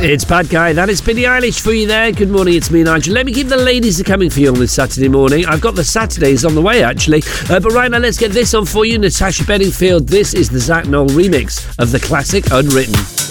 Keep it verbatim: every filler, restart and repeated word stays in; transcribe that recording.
It's Bad Guy. That is Billie Eilish for you there. Good morning, it's me, Nigel. Let me keep the ladies are coming for you on this Saturday morning. I've got the Saturdays on the way, actually. Uh, but right now, let's get this on for you. Natasha Bedingfield. This is the Zach Noel remix of the classic Unwritten.